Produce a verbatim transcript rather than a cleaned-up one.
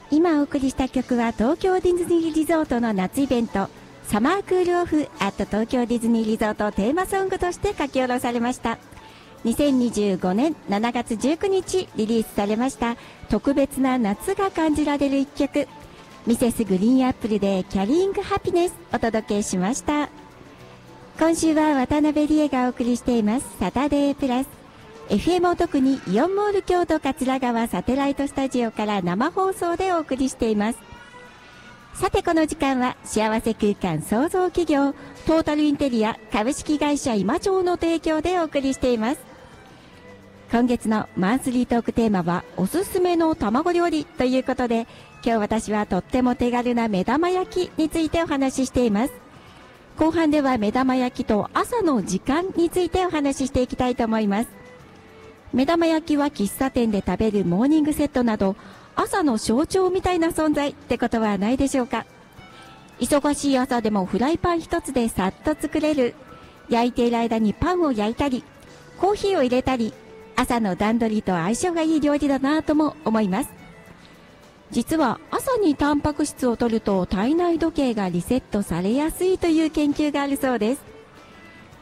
今お送りした曲は東京ディズニーリゾートの夏イベントサマークールオフアット東京ディズニーリゾートテーマソングとして書き下ろされました。にせんにじゅうごねんしちがつじゅうくにちリリースされました特別な夏が感じられる一曲、ミセスグリーンアップルでキャリーングハピネスお届けしました。今週は渡辺理恵がお送りしていますサタデープラス。 エフエム を特にイオンモール京都桂川サテライトスタジオから生放送でお送りしています。さてこの時間は幸せ空間創造企業トータルインテリア株式会社今町の提供でお送りしています。今月のマンスリートークテーマはおすすめの卵料理ということで、今日私はとっても手軽な目玉焼きについてお話ししています。後半では目玉焼きと朝の時間についてお話ししていきたいと思います。目玉焼きは喫茶店で食べるモーニングセットなど朝の象徴みたいな存在ってことはないでしょうか。忙しい朝でもフライパン一つでさっと作れる、焼いている間にパンを焼いたりコーヒーを入れたり、朝の段取りと相性がいい料理だなとも思います。実は朝にタンパク質を摂ると体内時計がリセットされやすいという研究があるそうです。